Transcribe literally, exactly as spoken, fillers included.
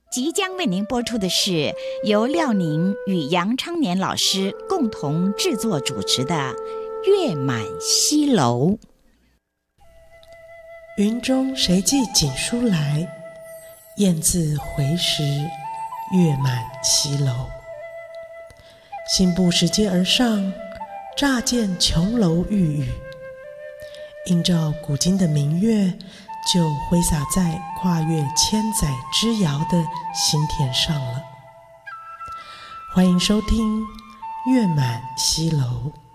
即将为您播出的是由廖宁与杨昌年老师共同制作主持的《月满西楼》。 云中谁寄锦书来？雁字回时，月满西楼。信步拾阶而上，乍见琼楼玉宇，映照古今的明月，就挥洒在跨越千载之遥的心田上了。欢迎收听《月满西楼》。